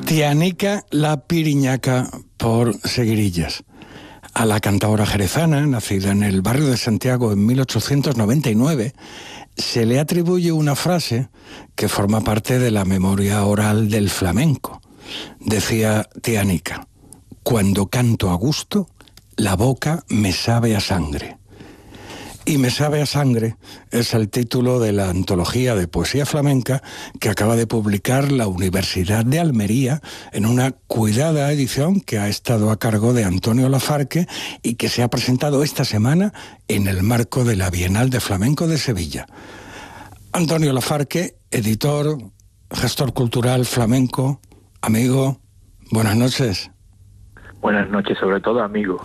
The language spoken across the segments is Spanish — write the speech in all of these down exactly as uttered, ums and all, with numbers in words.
Tianica la Piriñaca por Seguirillas. A la cantaora jerezana, nacida en el barrio de Santiago en mil ochocientos noventa y nueve, se le atribuye una frase que forma parte de la memoria oral del flamenco. Decía Tianica: cuando canto a gusto, la boca me sabe a sangre. Y Me sabe a sangre es el título de la antología de poesía flamenca que acaba de publicar la Universidad de Almería en una cuidada edición que ha estado a cargo de Antonio Lafarque y que se ha presentado esta semana en el marco de la Bienal de Flamenco de Sevilla. Antonio Lafarque, editor, gestor cultural flamenco, amigo, buenas noches. Buenas noches, sobre todo amigo.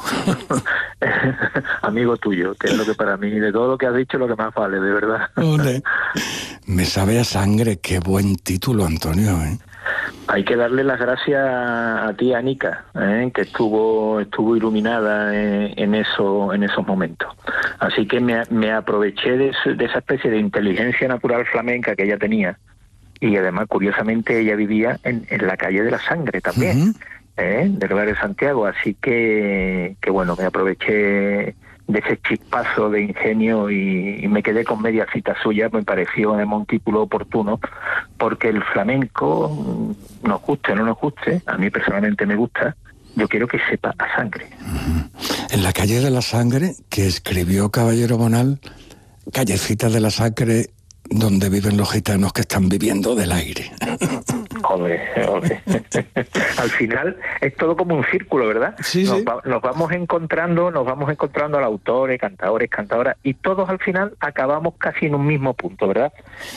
Amigo tuyo, que es lo que para mí, de todo lo que has dicho, lo que más vale, de verdad. Ole. Me sabe a sangre, qué buen título, Antonio, ¿eh? Hay que darle las gracias a ti, Anica, ¿eh? que estuvo estuvo iluminada en, en eso en esos momentos. Así que me, me aproveché de, de esa especie de inteligencia natural flamenca que ella tenía, y además, curiosamente, ella vivía en, en la calle de la Sangre también. Uh-huh. ¿Eh? Del barrio de Santiago, así que, que bueno, me aproveché de ese chispazo de ingenio y, y me quedé con media cita suya. Me pareció además un título oportuno, porque el flamenco, nos guste o no nos guste, a mí personalmente me gusta, yo quiero que sepa a sangre. En la calle de la Sangre, que escribió Caballero Bonal, callecita de la Sangre, donde viven los gitanos que están viviendo del aire. Joder, joder. Al final es todo como un círculo, ¿verdad? Sí, nos, sí. Va, nos vamos encontrando, nos vamos encontrando a autores, cantadores, cantadoras, y todos al final acabamos casi en un mismo punto, ¿verdad?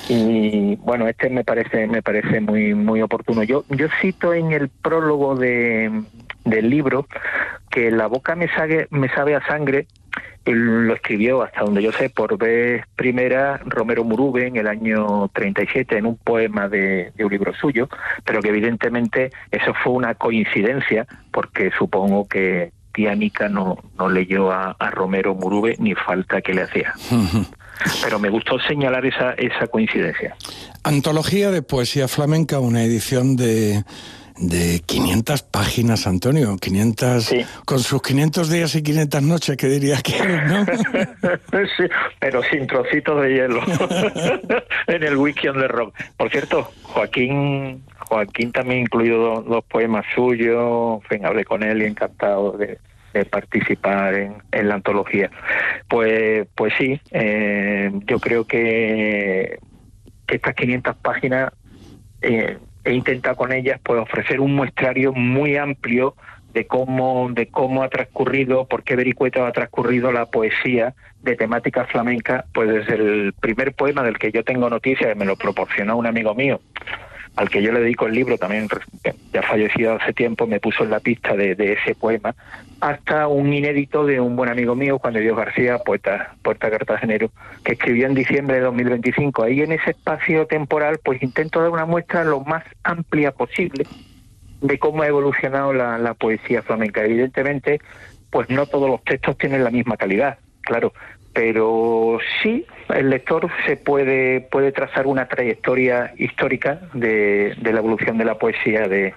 Y bueno, este me parece, me parece muy, muy oportuno. Yo, yo cito en el prólogo de, del libro que La boca me sabe, me sabe a sangre. Lo escribió, hasta donde yo sé, por vez primera Romero Murube en el año treinta y siete en un poema de, de un libro suyo, pero que evidentemente eso fue una coincidencia, porque supongo que Tianica no, no leyó a, a Romero Murube, ni falta que le hacía. Pero me gustó señalar esa, esa coincidencia. Antología de poesía flamenca, una edición de... de quinientas páginas, Antonio, quinientas, sí. Con sus quinientos días y quinientas noches, que diría que, ¿no? Sí, pero sin trocitos de hielo en el whisky on the rock. Por cierto, Joaquín Joaquín también incluido dos, dos poemas suyos. En fin, hablé con él y encantado de, de participar en, en la antología. Pues pues sí, eh, yo creo que, que estas quinientas páginas eh, he intentado con ellas pues ofrecer un muestrario muy amplio de cómo de cómo ha transcurrido, por qué vericueto ha transcurrido la poesía de temática flamenca, pues desde el primer poema del que yo tengo noticia, que me lo proporcionó un amigo mío, al que yo le dedico el libro, también ya fallecido hace tiempo, me puso en la pista de, de ese poema, hasta un inédito de un buen amigo mío, Juan de Dios García, poeta, poeta cartagenero, que escribió en diciembre de dos mil veinticinco. Ahí en ese espacio temporal, pues intento dar una muestra lo más amplia posible de cómo ha evolucionado la, la poesía flamenca. Evidentemente, pues no todos los textos tienen la misma calidad, claro, pero sí el lector se puede puede trazar una trayectoria histórica de, de la evolución de la poesía de,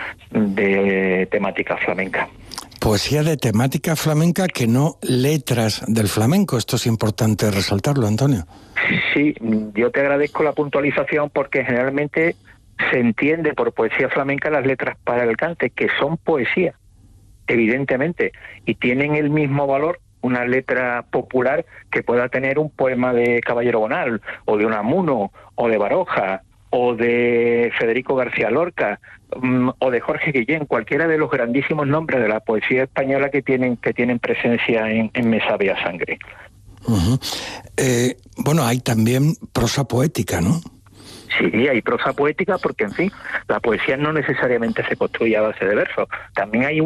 de temática flamenca. Poesía de temática flamenca, que no letras del flamenco. Esto es importante resaltarlo, Antonio. Sí, yo te agradezco la puntualización, porque generalmente se entiende por poesía flamenca las letras para el cante, que son poesía, evidentemente, y tienen el mismo valor una letra popular que pueda tener un poema de Caballero Bonal, o de Unamuno, o de Baroja, o de Federico García Lorca, um, o de Jorge Guillén, cualquiera de los grandísimos nombres de la poesía española que tienen que tienen presencia en, en Me sabe a sangre. Uh-huh. Eh, bueno, hay también prosa poética, ¿no? Sí, hay prosa poética porque, en fin, la poesía no necesariamente se construye a base de versos. También hay